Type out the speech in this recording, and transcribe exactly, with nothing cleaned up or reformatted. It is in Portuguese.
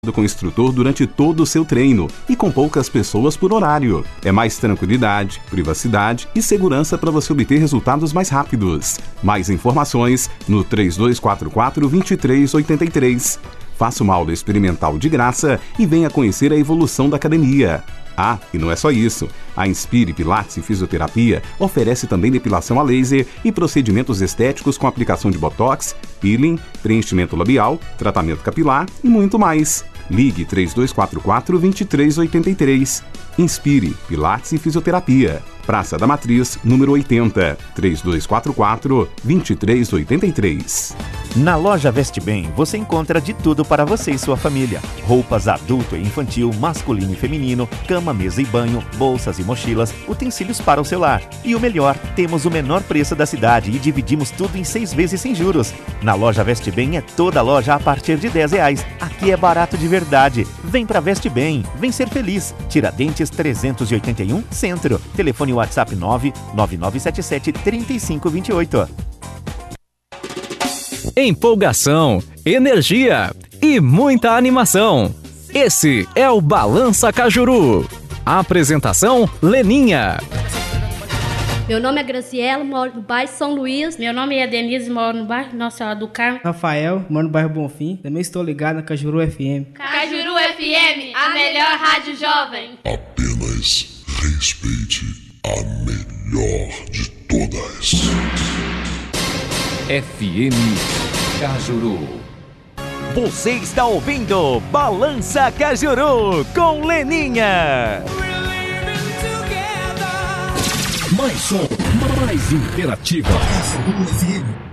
com o instrutor durante todo o seu treino e com poucas pessoas por horário. É mais tranquilidade, privacidade e segurança para você obter resultados mais rápidos. Mais informações no três dois quatro quatro, dois três oito três. Faça uma aula experimental de graça e venha conhecer a evolução da academia. Ah, e não é só isso. A Inspire Pilates e Fisioterapia oferece também depilação a laser e procedimentos estéticos com aplicação de botox, peeling, preenchimento labial, tratamento capilar e muito mais. Ligue três dois quatro quatro, dois três oito três. Inspire Pilates e Fisioterapia. Praça da Matriz, número oitenta, três dois quatro quatro, dois três oito três. Na loja Veste Bem, você encontra de tudo para você e sua família. Roupas adulto e infantil, masculino e feminino, cama, mesa e banho, bolsas e mochilas, utensílios para o celular. E o melhor, temos o menor preço da cidade e dividimos tudo em seis vezes sem juros. Na loja Veste Bem é toda loja a partir de dez reais. Aqui é barato de verdade. Vem pra Veste Bem, vem ser feliz. Tiradentes trezentos e oitenta e um, Centro. Telefone WhatsApp nove nove nove sete sete, três cinco dois oito. Empolgação, energia e muita animação. Esse é o Balança Cajuru. Apresentação, Leninha. Meu nome é Graciela, moro no bairro São Luís. Meu nome é Denise, moro no bairro Nossa Senhora do Carmo. Rafael, moro no bairro Bonfim. Também estou ligado na Cajuru F M. Cajuru F M, a melhor rádio jovem. Apenas respeite a melhor de todas. F M Cajuru. Você está ouvindo Balança Cajuru com Leninha. Mais som, mais interativa. Cajuru F M.